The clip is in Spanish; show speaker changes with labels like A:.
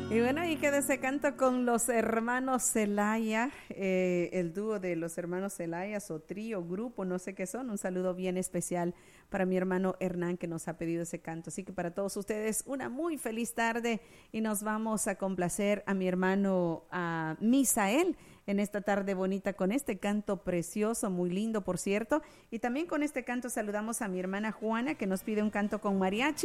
A: Y bueno, ahí queda ese canto con los hermanos Celaya, el dúo de los hermanos Celaya, o trío, grupo, no sé qué son. Un saludo bien especial para mi hermano Hernán que nos ha pedido ese canto. Así que para todos ustedes, una muy feliz tarde y nos vamos a complacer a mi hermano a Misael en esta tarde bonita con este canto precioso, muy lindo, por cierto. Y también con este canto saludamos a mi hermana Juana que nos pide un canto con mariachi.